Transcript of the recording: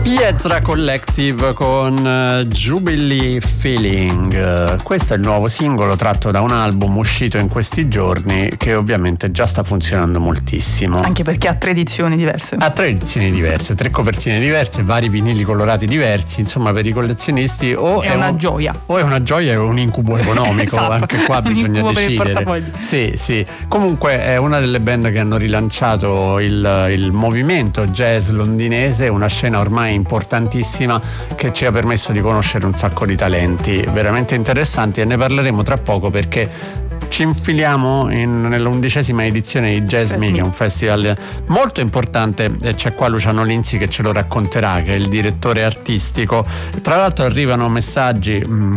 Ezra Collective con Jubilee Feeling. Questo è il nuovo singolo tratto da un album uscito in questi giorni che ovviamente già sta funzionando moltissimo. Anche perché ha 3 edizioni diverse. Ha 3 edizioni diverse, 3 copertine diverse, vari vinili colorati diversi. Insomma, per i collezionisti è una gioia. O è una gioia o un incubo economico. Esatto. Anche qua bisogna decidere. Sì. Comunque è una delle band che hanno rilanciato il movimento jazz londinese, una scena ormai importantissima che ci ha permesso di conoscere un sacco di talenti veramente interessanti, e ne parleremo tra poco perché ci infiliamo nella 11ª edizione di Jazz Me, che è un festival molto importante, e c'è qua Luciano Linzi che ce lo racconterà, che è il direttore artistico. Tra l'altro arrivano messaggi